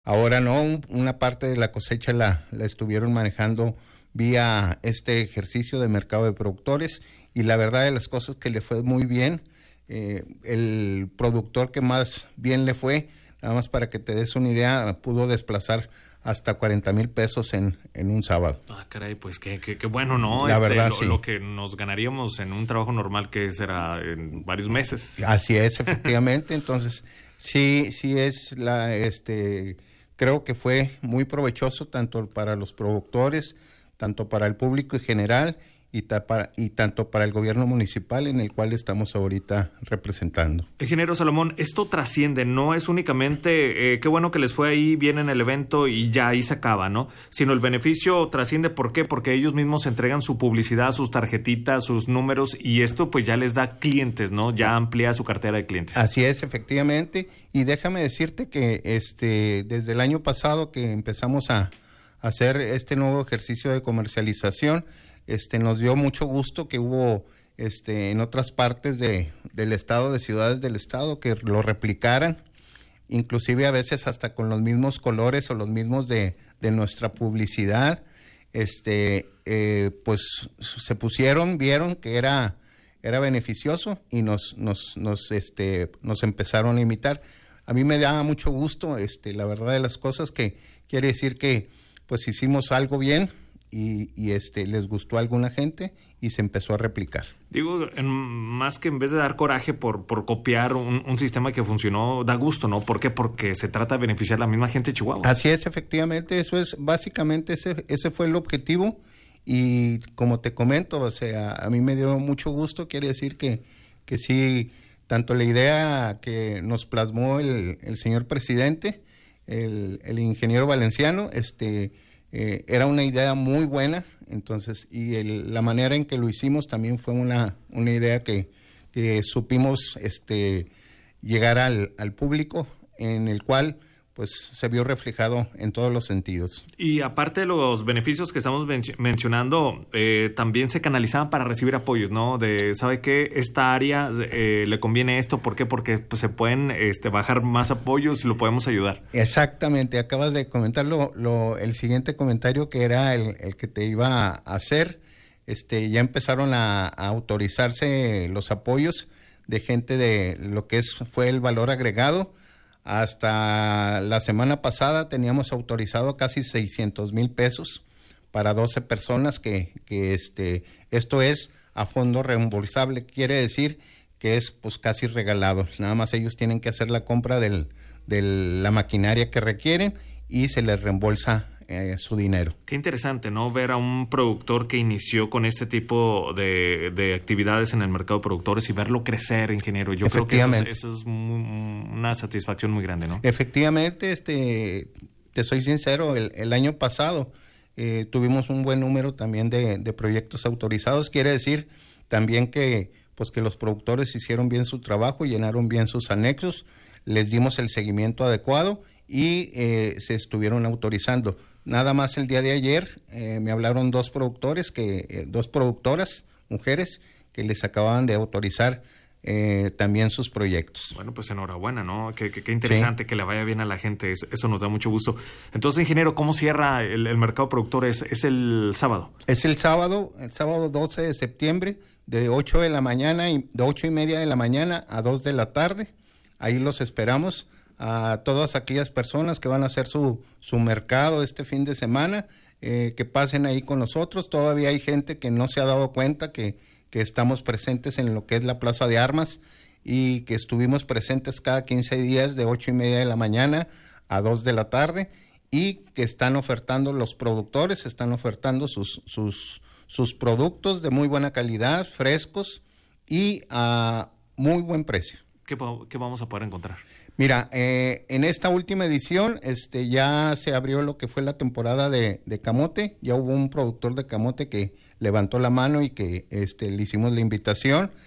Ahora no, una parte de la cosecha la estuvieron manejando vía este ejercicio de mercado de productores, y la verdad de las cosas que le fue muy bien. El productor que más bien le fue, nada más para que te des una idea, pudo desplazar hasta 40,000 pesos en un sábado. Ah, caray, pues qué bueno, ¿no? La verdad, sí. Lo que nos ganaríamos en un trabajo normal, que será en varios meses. Así es, efectivamente. Entonces, sí es creo que fue muy provechoso tanto para los productores, tanto para el público en general, y tanto para el gobierno municipal en el cual estamos ahorita representando. Ingeniero Salomón, esto trasciende, no es únicamente qué bueno que les fue ahí bien en el evento y ya ahí se acaba, ¿no? Sino el beneficio trasciende, ¿por qué? Porque ellos mismos entregan su publicidad, sus tarjetitas, sus números, y esto pues ya les da clientes, ¿no? Ya amplía su cartera de clientes. Así es, efectivamente, y déjame decirte que desde el año pasado que empezamos a hacer este nuevo ejercicio de comercialización, nos dio mucho gusto que hubo en otras partes del estado, de ciudades del estado, que lo replicaran, inclusive a veces hasta con los mismos colores o los mismos de nuestra publicidad. Pues se pusieron, vieron que era beneficioso y nos empezaron a imitar. A mí me da mucho gusto, la verdad de las cosas, que quiere decir que pues hicimos algo bien, y les gustó a alguna gente y se empezó a replicar. Digo, más que en vez de dar coraje por copiar un sistema que funcionó, da gusto, ¿no? ¿Por qué? Porque se trata de beneficiar a la misma gente de Chihuahua. Así es, efectivamente, eso es básicamente, ese fue el objetivo, y como te comento, o sea, a mí me dio mucho gusto. Quiere decir que sí, tanto la idea que nos plasmó el señor presidente, el ingeniero Valenciano, era una idea muy buena. Entonces, y la manera en que lo hicimos también fue una idea que supimos llegar al público, en el cual pues se vio reflejado en todos los sentidos. Y aparte de los beneficios que estamos mencionando, también se canalizaban para recibir apoyos, ¿no? ¿Sabe qué? Esta área le conviene esto, ¿por qué? Porque pues, se pueden bajar más apoyos y lo podemos ayudar. Exactamente, acabas de comentar el siguiente comentario, que era el que te iba a hacer. Ya empezaron a autorizarse los apoyos de gente de lo que fue el valor agregado. Hasta la semana pasada teníamos autorizado casi 600,000 pesos para 12 personas que esto es a fondo reembolsable. Quiere decir que es pues casi regalado. Nada más ellos tienen que hacer la compra de la maquinaria que requieren y se les reembolsa su dinero. Qué interesante, ¿no? Ver a un productor que inició con este tipo de actividades en el mercado de productores y verlo crecer, ingeniero. Yo creo que eso es una satisfacción muy grande, ¿no? Efectivamente, te soy sincero, el año pasado tuvimos un buen número también de proyectos autorizados. Quiere decir también que los productores hicieron bien su trabajo, llenaron bien sus anexos, les dimos el seguimiento adecuado y se estuvieron autorizando. Nada más el día de ayer me hablaron dos productoras, mujeres, que les acababan de autorizar también sus proyectos. Bueno, pues enhorabuena, ¿no? Qué interesante, sí. Que le vaya bien a la gente, eso nos da mucho gusto. Entonces, ingeniero, ¿cómo cierra el mercado productor? ¿Es el sábado? Es el sábado 12 de septiembre, de 8 de la mañana y de 8:30 de la mañana a 2 de la tarde. Ahí los esperamos a todas aquellas personas que van a hacer su mercado este fin de semana, que pasen ahí con nosotros. Todavía hay gente que no se ha dado cuenta que estamos presentes en lo que es la Plaza de Armas, y que estuvimos presentes cada 15 días de 8:30 de la mañana a 2 de la tarde, y que están ofertando, los productores están ofertando sus productos de muy buena calidad, frescos y a muy buen precio. ¿Qué vamos a poder encontrar? Mira, en esta última edición ya se abrió lo que fue la temporada de camote. Ya hubo un productor de camote que levantó la mano y que le hicimos la invitación.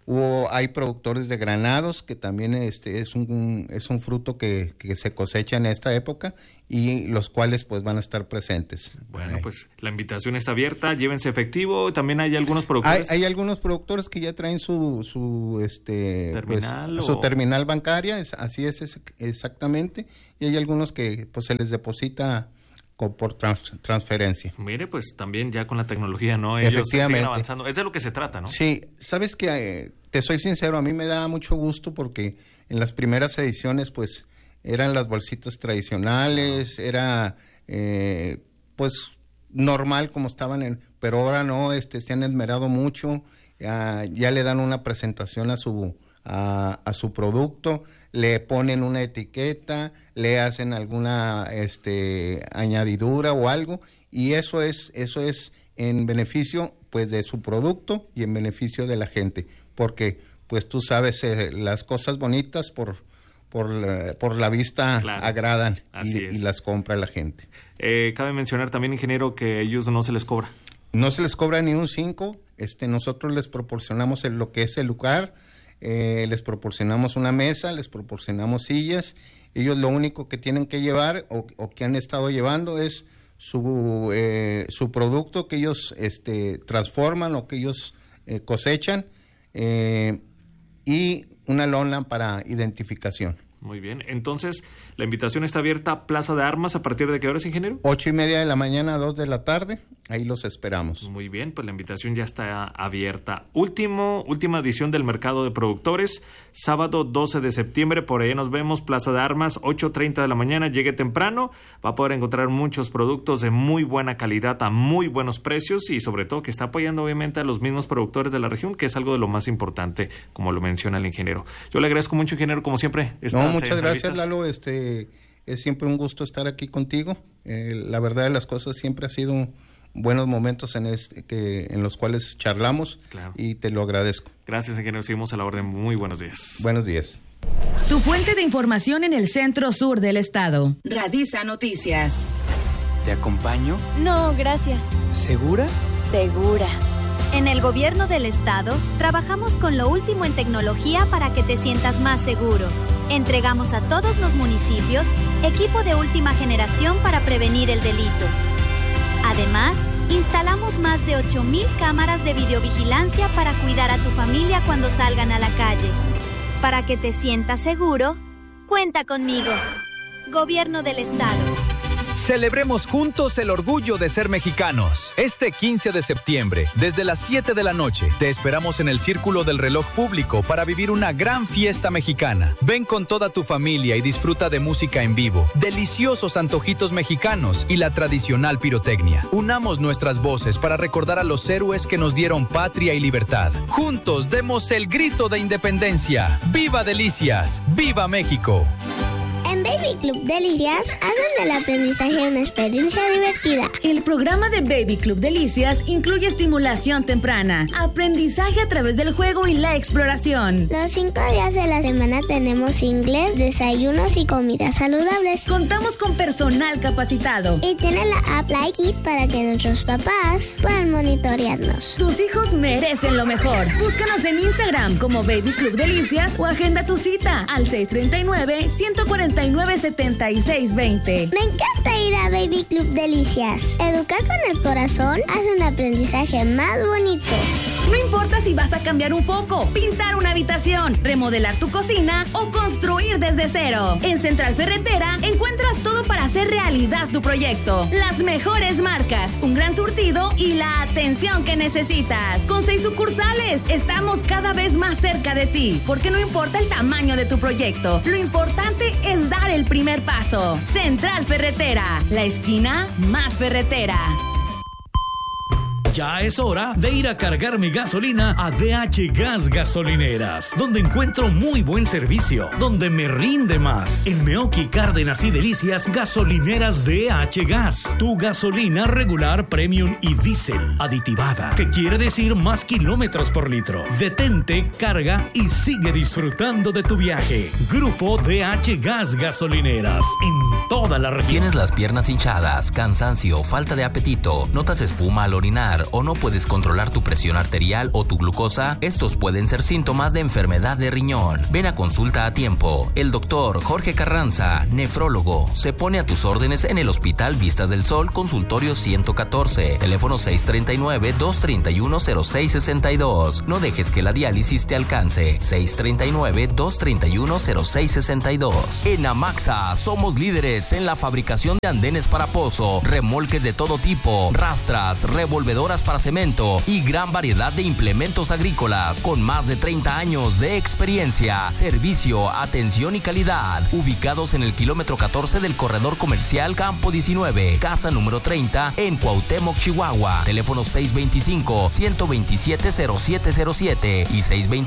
Hay productores de granados, que también es un fruto que se cosecha en esta época y los cuales pues van a estar presentes. Bueno, pues la invitación está abierta, llévense efectivo. También hay algunos productores. Hay algunos productores que ya traen su terminal, pues, su terminal bancaria, así es exactamente, y hay algunos que pues se les deposita por transferencia. Mire, pues también ya con la tecnología, ¿no? Ellos siguen avanzando. Es de lo que se trata, ¿no? Sí, sabes que te soy sincero, a mí me da mucho gusto porque en las primeras ediciones, pues, eran las bolsitas tradicionales, era, pues, normal como estaban, pero ahora no, se han esmerado mucho, ya le dan una presentación a su producto, le ponen una etiqueta, le hacen alguna añadidura o algo, y eso es en beneficio pues de su producto y en beneficio de la gente, porque pues tú sabes, las cosas bonitas por la vista agradan y las compra la gente. Cabe mencionar también, ingeniero, que a ellos no se les cobra. No se les cobra ni un 5, nosotros les proporcionamos lo que es el lugar, les proporcionamos una mesa, les proporcionamos sillas. Ellos lo único que tienen que llevar o que han estado llevando es su producto que ellos transforman o que ellos cosechan, y una lona para identificación. Muy bien, entonces la invitación está abierta. Plaza de Armas, ¿a partir de qué horas, ingeniero? 8:30 de la mañana a 2 de la tarde, ahí los esperamos. Muy bien, pues la invitación ya está abierta. Última edición del Mercado de Productores, sábado 12 de septiembre, por ahí nos vemos, Plaza de Armas, 8:30 de la mañana, llegue temprano, va a poder encontrar muchos productos de muy buena calidad a muy buenos precios y sobre todo que está apoyando obviamente a los mismos productores de la región, que es algo de lo más importante, como lo menciona el ingeniero. Yo le agradezco mucho, ingeniero, como siempre. Muchas gracias, Lalo. Es siempre un gusto estar aquí contigo. La verdad de las cosas, siempre ha sido buenos momentos en los cuales charlamos, claro, y te lo agradezco. Gracias, ingeniero. Seguimos a la orden. Muy buenos días. Buenos días. Tu fuente de información en el centro sur del estado. Radisa Noticias. ¿Te acompaño? No, gracias. ¿Segura? Segura. En el gobierno del estado, trabajamos con lo último en tecnología para que te sientas más seguro. Entregamos a todos los municipios equipo de última generación para prevenir el delito. Además, instalamos más de 8,000 cámaras de videovigilancia para cuidar a tu familia cuando salgan a la calle. Para que te sientas seguro, cuenta conmigo. Gobierno del estado. Celebremos juntos el orgullo de ser mexicanos. Este 15 de septiembre, desde las 7 de la noche, te esperamos en el Círculo del Reloj Público para vivir una gran fiesta mexicana. Ven con toda tu familia y disfruta de música en vivo, deliciosos antojitos mexicanos y la tradicional pirotecnia. Unamos nuestras voces para recordar a los héroes que nos dieron patria y libertad. Juntos demos el grito de independencia. ¡Viva Delicias! ¡Viva México! En Baby Club Delicias hacen del aprendizaje una experiencia divertida. El programa de Baby Club Delicias incluye estimulación temprana, aprendizaje a través del juego y la exploración. Los 5 días de la semana tenemos inglés, desayunos y comidas saludables. Contamos con personal capacitado. Y tiene la app Like It para que nuestros papás puedan monitorearnos. Tus hijos merecen lo mejor. Búscanos en Instagram como Baby Club Delicias o agenda tu cita al 639-149-7620. Me encanta ir a Baby Club Delicias. Educar con el corazón hace un aprendizaje más bonito. No importa si vas a cambiar un foco, pintar una habitación, remodelar tu cocina o construir desde cero. En Central Ferretera encuentras todo para hacer realidad tu proyecto. Las mejores marcas, un gran surtido y la atención que necesitas. Con 6 sucursales, estamos cada vez más cerca de ti, porque no importa el tamaño de tu proyecto, lo importante es dar el primer paso. Central Ferretera, la esquina más ferretera. Ya es hora de ir a cargar mi gasolina a DH Gas Gasolineras, donde encuentro muy buen servicio, donde me rinde más. En Meoqui, Cárdenas y Delicias, gasolineras DH Gas. Tu gasolina regular, premium y diésel aditivada, que quiere decir más kilómetros por litro. Detente, carga y sigue disfrutando de tu viaje. Grupo DH Gas Gasolineras, en toda la región. ¿Tienes las piernas hinchadas, cansancio, falta de apetito, notas espuma al orinar o no puedes controlar tu presión arterial o tu glucosa, estos pueden ser síntomas de enfermedad de riñón. Ven a consulta a tiempo. El doctor Jorge Carranza, nefrólogo, se pone a tus órdenes en el Hospital Vistas del Sol, consultorio 114, teléfono 639-231-0662. No dejes que la diálisis te alcance. 639-231-0662. En Amaxa somos líderes en la fabricación de andenes para pozo, remolques de todo tipo, rastras, revolvedoras para cemento y gran variedad de implementos agrícolas con más de 30 años de experiencia, servicio, atención y calidad. Ubicados en el kilómetro 14 del corredor comercial Campo 19, casa número 30 en Cuauhtémoc, Chihuahua. Teléfono 625-127-0707 y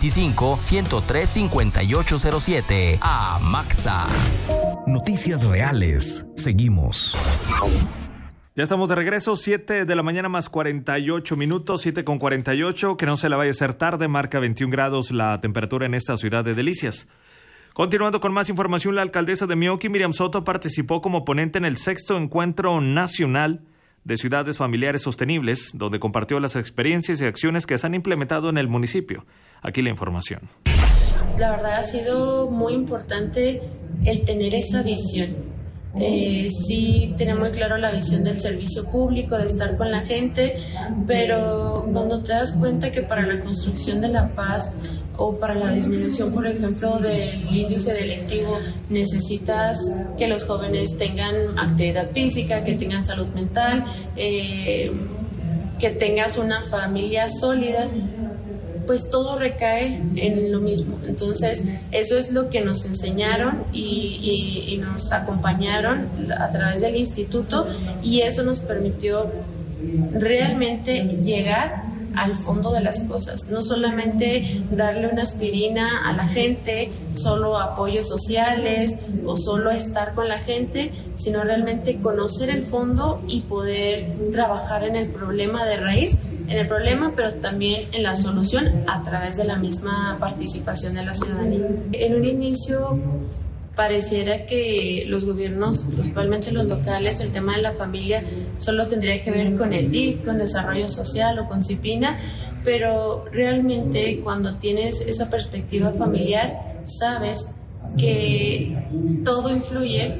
625-103-5807. Amaxa. Noticias reales. Seguimos. Ya estamos de regreso, 7 de la mañana más 48 minutos, 7:48, que no se la vaya a hacer tarde, marca 21 grados la temperatura en esta ciudad de Delicias. Continuando con más información, la alcaldesa de Meoqui, Miriam Soto, participó como ponente en el 6º Encuentro Nacional de Ciudades Familiares Sostenibles, donde compartió las experiencias y acciones que se han implementado en el municipio. Aquí la información. La verdad ha sido muy importante el tener esa visión. Sí tenemos muy claro la visión del servicio público, de estar con la gente, pero cuando te das cuenta que para la construcción de la paz o para la disminución, por ejemplo, del índice delictivo, necesitas que los jóvenes tengan actividad física, que tengan salud mental, que tengas una familia sólida, pues todo recae en lo mismo. Entonces, eso es lo que nos enseñaron y nos acompañaron a través del instituto, y eso nos permitió realmente llegar al fondo de las cosas, no solamente darle una aspirina a la gente, solo apoyos sociales o solo estar con la gente, sino realmente conocer el fondo y poder trabajar en el problema de raíz, pero también en la solución a través de la misma participación de la ciudadanía. En un inicio pareciera que los gobiernos, principalmente los locales, el tema de la familia solo tendría que ver con el DIF, con desarrollo social o con CIPINA, pero realmente cuando tienes esa perspectiva familiar, sabes que todo influye.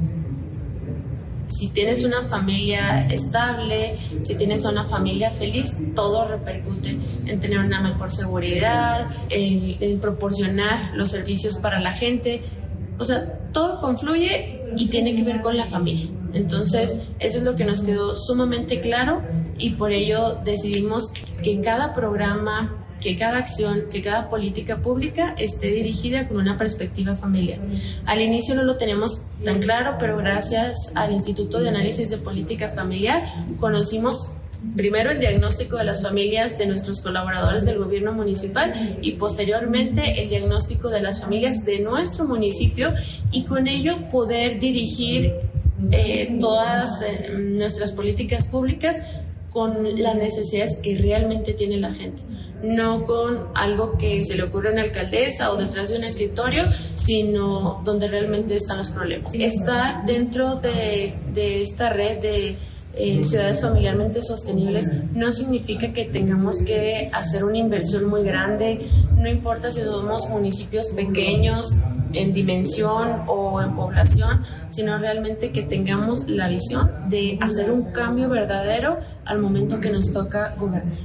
Si tienes una familia estable, si tienes una familia feliz, todo repercute en tener una mejor seguridad, en proporcionar los servicios para la gente. O sea, todo confluye y tiene que ver con la familia. Entonces, eso es lo que nos quedó sumamente claro, y por ello decidimos que cada programa, que cada acción, que cada política pública esté dirigida con una perspectiva familiar. Al inicio no lo teníamos tan claro, pero gracias al Instituto de Análisis de Política Familiar conocimos primero el diagnóstico de las familias de nuestros colaboradores del gobierno municipal y posteriormente el diagnóstico de las familias de nuestro municipio, y con ello poder dirigir todas nuestras políticas públicas con las necesidades que realmente tiene la gente, no con algo que se le ocurre a una alcaldesa o detrás de un escritorio, sino donde realmente están los problemas. Estar dentro de esta red de ciudades familiarmente sostenibles no significa que tengamos que hacer una inversión muy grande, no importa si somos municipios pequeños en dimensión o en población, sino realmente que tengamos la visión de hacer un cambio verdadero al momento que nos toca gobernar.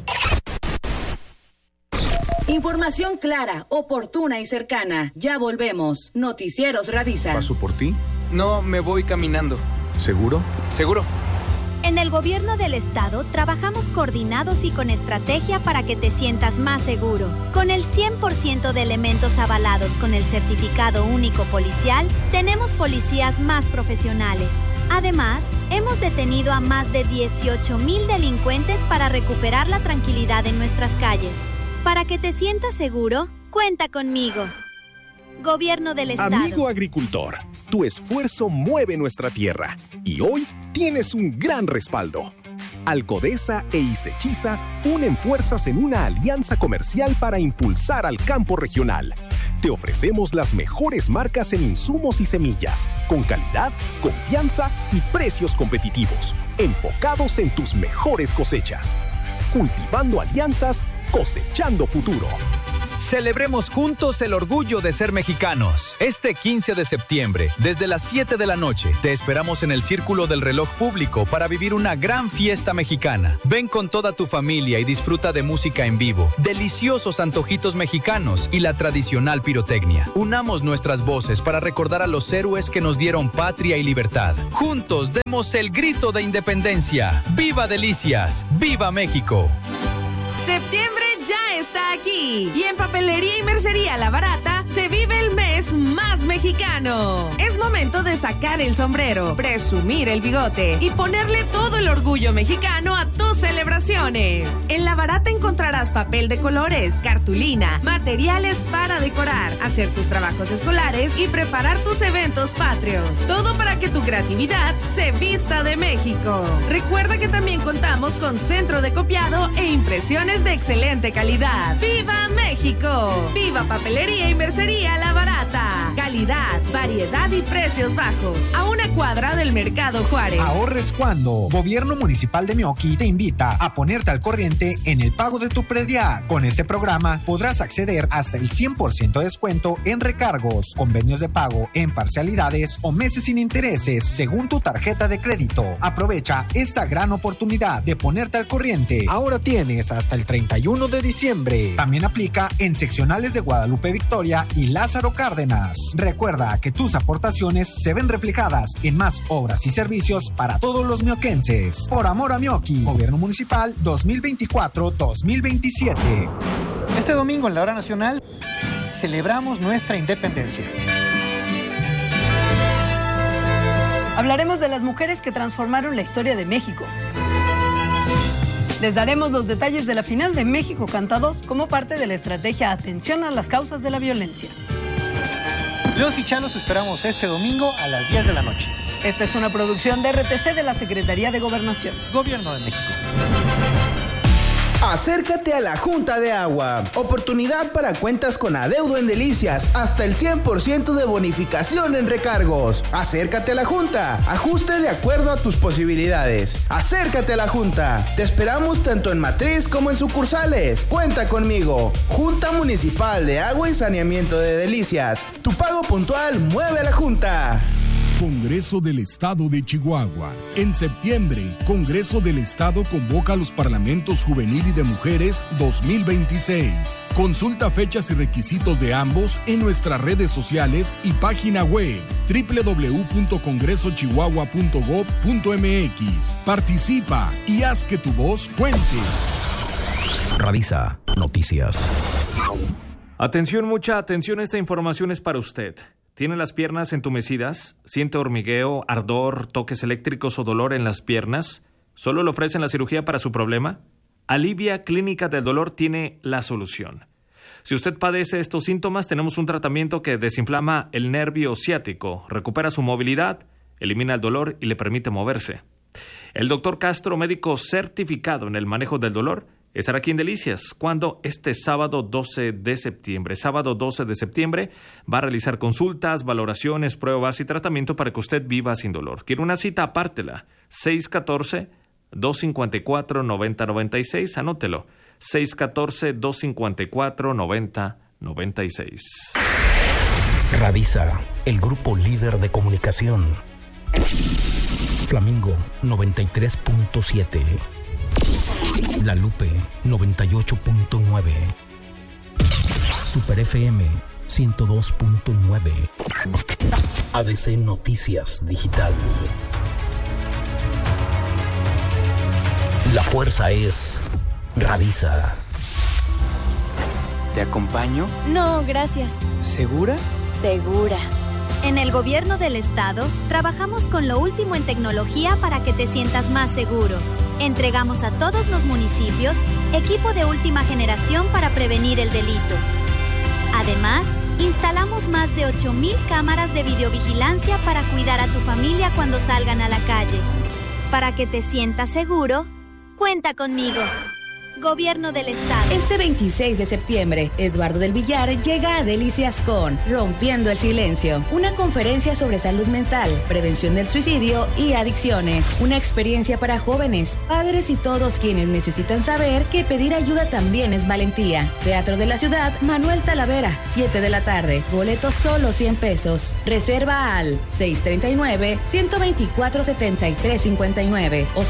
Información clara, oportuna y cercana. Ya volvemos. Noticieros Radisa. ¿Paso por ti? No, me voy caminando. ¿Seguro? Seguro. En el gobierno del estado trabajamos coordinados y con estrategia para que te sientas más seguro. Con el 100% de elementos avalados con el certificado único policial, tenemos policías más profesionales. Además, hemos detenido a más de 18,000 delincuentes para recuperar la tranquilidad en nuestras calles. Para que te sientas seguro, cuenta conmigo. Gobierno del estado. Amigo agricultor, tu esfuerzo mueve nuestra tierra y hoy tienes un gran respaldo. Alcodesa e Isechiza unen fuerzas en una alianza comercial para impulsar al campo regional. Te ofrecemos las mejores marcas en insumos y semillas, con calidad, confianza y precios competitivos, enfocados en tus mejores cosechas. cultivando alianzas, cosechando futuro. Celebremos juntos el orgullo de ser mexicanos. Este 15 de septiembre, desde las 7 de la noche, te esperamos en el Círculo del Reloj Público para vivir una gran fiesta mexicana. Ven con toda tu familia y disfruta de música en vivo, deliciosos antojitos mexicanos y la tradicional pirotecnia. Unamos nuestras voces para recordar a los héroes que nos dieron patria y libertad. Juntos demos el grito de independencia. ¡Viva Delicias! ¡Viva México! Septiembre ya está aquí y en Papelería y Mercería La Barata se vive el mes más mexicano. Es momento de sacar el sombrero, presumir el bigote y ponerle todo el orgullo mexicano a tus celebraciones. En La Barata encontrarás papel de colores, cartulina, materiales para decorar, hacer tus trabajos escolares y preparar tus eventos patrios. Todo para que tu creatividad se vista de México. Recuerda que también contamos con centro de copiado e impresiones de excelente calidad. ¡Viva México! ¡Viva Papelería y Mercería La Barata! Calidad, variedad y precios bajos. A una cuadra del Mercado Juárez. Ahorres cuando. Gobierno Municipal de Meoqui te invita a ponerte al corriente en el pago de tu predial. Con este programa podrás acceder hasta el 100% de descuento en recargos, convenios de pago en parcialidades o meses sin intereses según tu tarjeta de crédito. Aprovecha esta gran oportunidad de ponerte al corriente. Ahora tienes hasta el 31 de diciembre. También aplica en seccionales de Guadalupe Victoria y Lázaro Cárdenas. Recuerda que tus aportaciones se ven reflejadas en más obras y servicios para todos los mioquenses. Por amor a Meoqui, Gobierno Municipal 2024-2027. Este domingo en la Hora Nacional celebramos nuestra independencia. Hablaremos de las mujeres que transformaron la historia de México. Les daremos los detalles de la final de México Canta 2 como parte de la estrategia Atención a las Causas de la Violencia. Los y Chalos esperamos este domingo a las 10 de la noche. Esta es una producción de RTC de la Secretaría de Gobernación. Gobierno de México. Acércate a la Junta de Agua. Oportunidad para cuentas con adeudo en Delicias. Hasta el 100% de bonificación en recargos. Acércate a la Junta. Ajuste de acuerdo a tus posibilidades. Acércate a la Junta. Te esperamos tanto en matriz como en sucursales. Cuenta conmigo. Junta Municipal de Agua y Saneamiento de Delicias. Tu pago puntual mueve a la Junta. Congreso del Estado de Chihuahua. En septiembre, Congreso del Estado convoca a los Parlamentos Juvenil y de Mujeres 2026. Consulta fechas y requisitos de ambos en nuestras redes sociales y página web www.congresochihuahua.gov.mx. Participa y haz que tu voz cuente. Radisa Noticias. Atención, mucha atención, esta información es para usted. ¿Tiene las piernas entumecidas? ¿Siente hormigueo, ardor, toques eléctricos o dolor en las piernas? ¿Solo le ofrecen la cirugía para su problema? Alivia Clínica del Dolor tiene la solución. Si usted padece estos síntomas, tenemos un tratamiento que desinflama el nervio ciático, recupera su movilidad, elimina el dolor y le permite moverse. El doctor Castro, médico certificado en el manejo del dolor, estará aquí en Delicias, cuando este sábado 12 de septiembre. Sábado 12 de septiembre va a realizar consultas, valoraciones, pruebas y tratamiento para que usted viva sin dolor. ¿Quiere una cita? Apártela. 614-254-9096. Anótelo. 614-254-9096. Radisa, el grupo líder de comunicación. Flamingo 93.7. La Lupe 98.9. Super FM 102.9. ADC Noticias Digital. La fuerza es Radisa. ¿Te acompaño? No, gracias. ¿Segura? Segura. En el Gobierno del Estado, trabajamos con lo último en tecnología para que te sientas más seguro. Entregamos a todos los municipios equipo de última generación para prevenir el delito. Además, instalamos más de 8,000 cámaras de videovigilancia para cuidar a tu familia cuando salgan a la calle. Para que te sientas seguro, cuenta conmigo. Gobierno del Estado. Este 26 de septiembre, Eduardo del Villar llega a Delicias con Rompiendo el Silencio, una conferencia sobre salud mental, prevención del suicidio y adicciones. Una experiencia para jóvenes, padres y todos quienes necesitan saber que pedir ayuda también es valentía. Teatro de la Ciudad, Manuel Talavera, 7 de la tarde. Boletos solo 100 pesos. Reserva al 639-124-7359 o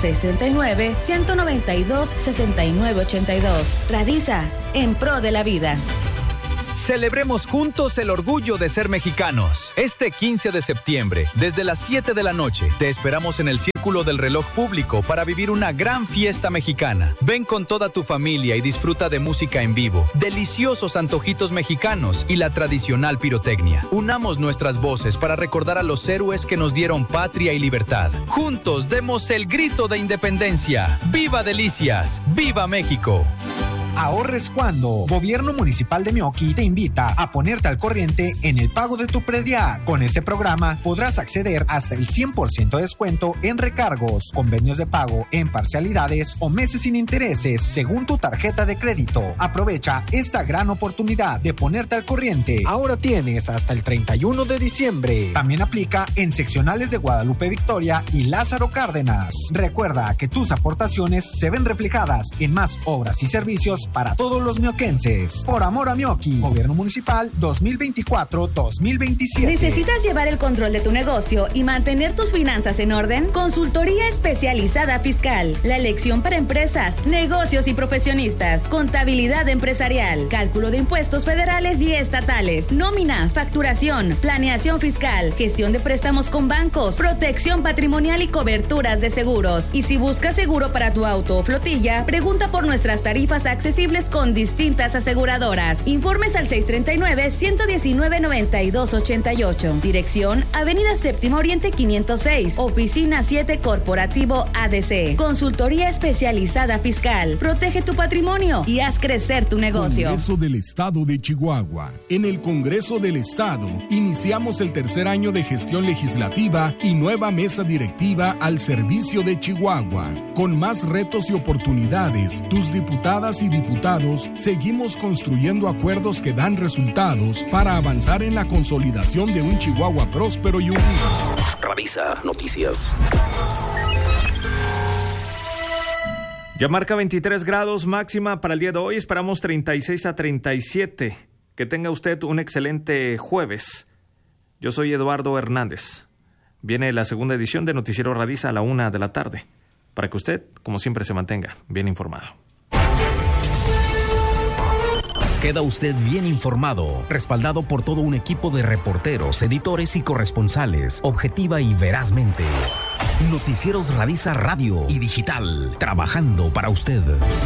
639-192-6982. Radiza, en pro de la vida. Celebremos juntos el orgullo de ser mexicanos. Este 15 de septiembre, desde las 7 de la noche, te esperamos en el Círculo del Reloj Público para vivir una gran fiesta mexicana. Ven con toda tu familia y disfruta de música en vivo, deliciosos antojitos mexicanos y la tradicional pirotecnia. Unamos nuestras voces para recordar a los héroes que nos dieron patria y libertad. Juntos demos el grito de independencia. ¡Viva Delicias! ¡Viva México! Ahorres cuando. Gobierno Municipal de Meoqui te invita a ponerte al corriente en el pago de tu predial. Con este programa podrás acceder hasta el 100% de descuento en recargos, convenios de pago en parcialidades o meses sin intereses según tu tarjeta de crédito. Aprovecha esta gran oportunidad de ponerte al corriente. Ahora tienes hasta el 31 de diciembre. También aplica en seccionales de Guadalupe Victoria y Lázaro Cárdenas. Recuerda que tus aportaciones se ven reflejadas en más obras y servicios para todos los mioquenses. Por amor a Meoqui, Gobierno Municipal 2024-2027. ¿Necesitas llevar el control de tu negocio y mantener tus finanzas en orden? Consultoría especializada fiscal. La elección para empresas, negocios y profesionistas. Contabilidad empresarial. Cálculo de impuestos federales y estatales. Nómina, facturación, planeación fiscal. Gestión de préstamos con bancos. Protección patrimonial y coberturas de seguros. Y si buscas seguro para tu auto o flotilla, pregunta por nuestras tarifas accesibles con distintas aseguradoras. Informes al 639-119-9288. Dirección: Avenida Séptimo Oriente 506. Oficina 7 Corporativo ADC. Consultoría especializada fiscal. Protege tu patrimonio y haz crecer tu negocio. Congreso del Estado de Chihuahua. En el Congreso del Estado iniciamos el tercer año de gestión legislativa y nueva mesa directiva al servicio de Chihuahua. Con más retos y oportunidades, tus diputadas y diputados seguimos construyendo acuerdos que dan resultados para avanzar en la consolidación de un Chihuahua próspero y unido. Radiza Noticias. Ya marca 23 grados máxima para el día de hoy. Esperamos 36 a 37. Que tenga usted un excelente jueves. Yo soy Eduardo Hernández. Viene la segunda edición de Noticiero Radiza a la 1 de la tarde. Para que usted, como siempre, se mantenga bien informado. Queda usted bien informado, respaldado por todo un equipo de reporteros, editores y corresponsales, objetiva y verazmente. Noticieros Radiza Radio y Digital, trabajando para usted.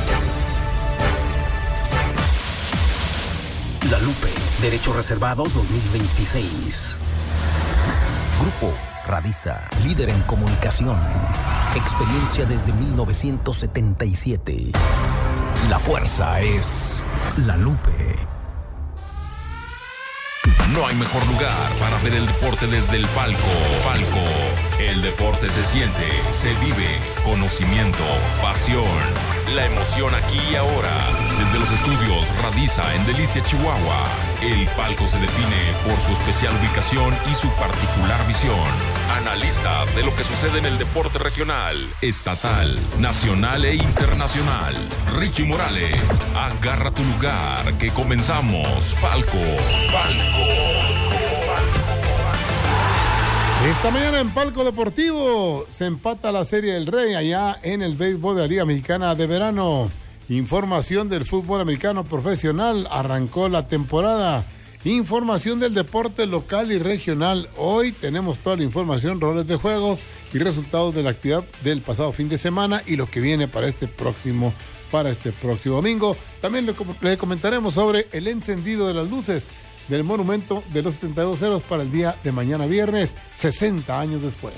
La Lupe, Derecho Reservado 2026. Grupo Radiza, líder en comunicación. Experiencia desde 1977. La fuerza es La Lupe. No hay mejor lugar para ver el deporte desde el palco. El deporte se siente, se vive, conocimiento, pasión. La emoción aquí y ahora. Desde los estudios Radiza en Delicia, Chihuahua. El palco se define por su especial ubicación y su particular visión. Analistas de lo que sucede en el deporte regional, estatal, nacional e internacional. Richie Morales, agarra tu lugar que comenzamos. Palco. Esta mañana en Palco Deportivo se empata la Serie del Rey allá en el béisbol de la Liga Mexicana de Verano. Información del fútbol americano profesional, arrancó la temporada. Información del deporte local y regional. Hoy tenemos toda la información, roles de juegos y resultados de la actividad del pasado fin de semana y lo que viene para este próximo domingo. También le comentaremos sobre el encendido de las luces del monumento de los 72 ceros para el día de mañana viernes, 60 años después.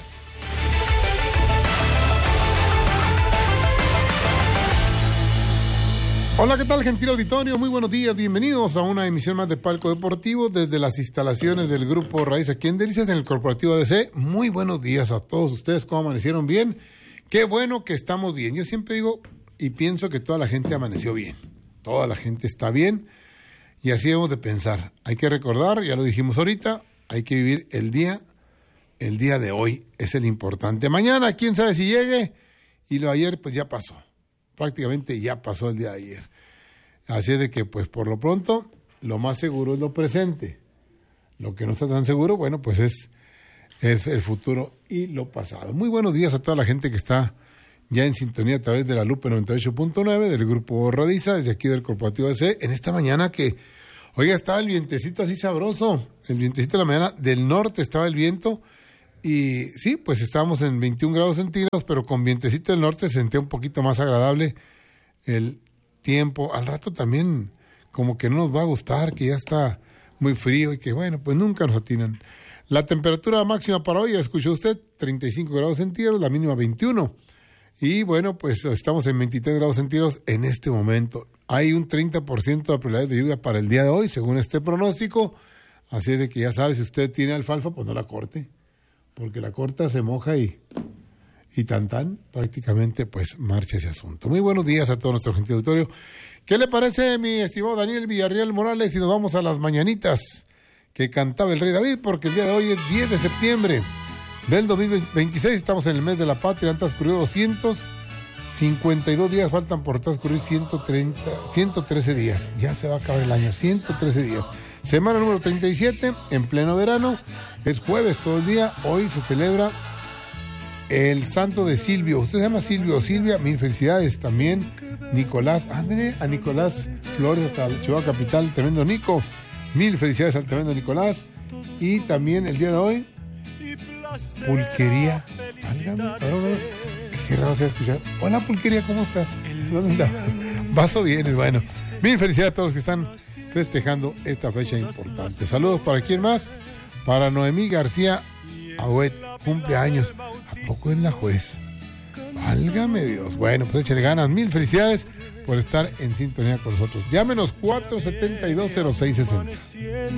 Hola, ¿qué tal, gentil auditorio? Muy buenos días, bienvenidos a una emisión más de Palco Deportivo desde las instalaciones del Grupo Raíz aquí en Delicias, en el Corporativo ADC. Muy buenos días a todos ustedes, ¿cómo amanecieron? Bien, qué bueno que estamos bien. Yo siempre digo, y pienso que toda la gente amaneció bien. Toda la gente está bien y así debemos de pensar. Hay que recordar, ya lo dijimos ahorita, hay que vivir el día de hoy, es el importante. Mañana, quién sabe si llegue, y lo de ayer pues ya pasó. Prácticamente ya pasó el día de ayer. Así es de que pues por lo pronto lo más seguro es lo presente. Lo que no está tan seguro, bueno, pues es el futuro y lo pasado. Muy buenos días a toda la gente que está ya en sintonía a través de la Lupe 98.9 del Grupo Radiza, desde aquí del Corporativo AC, en esta mañana que, oiga, estaba el vientecito así sabroso, el vientecito de la mañana, del norte estaba el viento, y sí, pues estábamos en 21 grados centígrados, pero con vientecito del norte se sentía un poquito más agradable el tiempo. Al rato también como que no nos va a gustar, que ya está muy frío y que bueno, pues nunca nos atinan. La temperatura máxima para hoy, ya escuchó usted, 35 grados centígrados, la mínima 21. Y bueno, pues estamos en 23 grados centígrados en este momento. Hay un 30% de probabilidades de lluvia para el día de hoy, según este pronóstico. Así de que ya sabe, si usted tiene alfalfa, pues no la corte. Porque la corta, se moja y tan, prácticamente pues marcha ese asunto. Muy buenos días a todo nuestro gentil auditorio. ¿Qué le parece, mi estimado Daniel Villarreal Morales, si nos vamos a las mañanitas que cantaba el Rey David? Porque el día de hoy es 10 de septiembre del 2026, estamos en el mes de la patria, han transcurrido 252 días, faltan por transcurrir 113 días. Ya se va a acabar el año, 113 días. Semana número 37, en pleno verano, es jueves todo el día. Hoy se celebra el santo de Silvio. Usted se llama Silvio o Silvia, mil felicidades. También Nicolás, ándale a Nicolás Flores hasta Chihuahua Capital, el tremendo Nico. Mil felicidades al tremendo Nicolás. Y también el día de hoy, Pulquería. Válgame, qué raro se va a escuchar. Hola Pulquería, ¿cómo estás? ¿Dónde andas? Vas o vienes, bueno. Mil felicidades a todos los que están festejando esta fecha importante. Saludos para quién más, para Noemí García Agüet, cumpleaños. ¿A poco es la juez? Válgame Dios. Bueno, pues échale ganas. Mil felicidades por estar en sintonía con nosotros. Llámenos 472-0660.